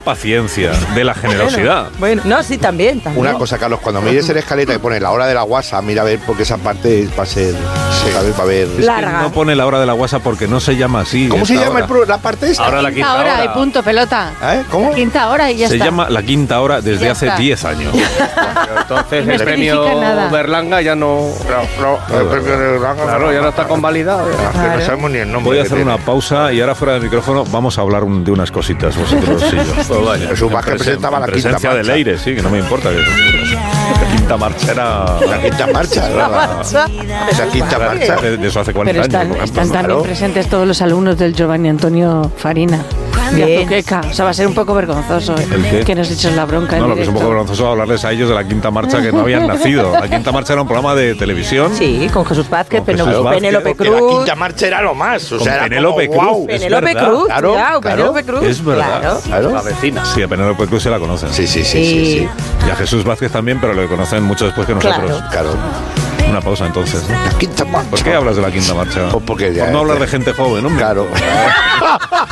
paciencia, de la generosidad. Bueno, no, sí, también. Una cosa, Carlos, cuando mires en la escaleta que pone la hora de la guasa, mira a ver, porque esa parte va a ser... va a ver. Es que no pone la hora de la guasa porque no se llama así. ¿Cómo se llama la parte esta? Ahora la quinta hora. Y punto, pelota. ¿Cómo? La quinta hora y ya se está. Se llama la quinta hora desde Ya hace está. 10 años. Entonces No el premio especifica nada. Berlanga ya no... El premio de Berlanga, Claro, ya no está convalidado. Que no sabemos ni el nombre. Voy a que hacer tiene. una pausa y ahora fuera del micrófono vamos a hablar de unas cositas vosotros y yo. Pues vaya, Jesús Vázquez presentaba la quinta presencia marcha. de Leire, sí, que no me importa. La quinta marcha era... La quinta marcha, esa quinta marcha. De eso hace 40 Pero años, están, por ejemplo. están ¿no? también Claro. presentes todos los alumnos del Giovanni Antonio Farina. De Bien. Azuqueca. O sea, va a ser un poco vergonzoso ¿El qué? que nos eches la bronca. No, en lo que es un poco directo. vergonzoso hablarles a ellos de la quinta marcha que no habían nacido. La quinta marcha era un programa de televisión. Sí, con Jesús Vázquez, Con Jesús Vázquez, Penélope Que la Cruz. quinta marcha era lo más. O Con sea, era Penélope como, Cruz. guau. Es Penélope verdad. Cruz, Claro, cuidado, claro. Penélope Cruz. Es verdad. Claro. Claro. La vecina. Sí, a Penélope Cruz se la conocen. Sí. Sí. Y a Jesús Vázquez también, pero lo conocen mucho después que nosotros. Claro. Una pausa entonces, ¿no? La quinta marcha. ¿Por qué hablas de la quinta marcha? Pues porque ya Por no hablar es- de gente joven, hombre. Claro.